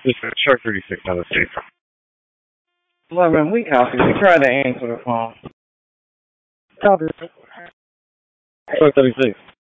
This is Shark 36 on the state. Well, man, we copy. We try to answer the phone. Copy. Shark 36.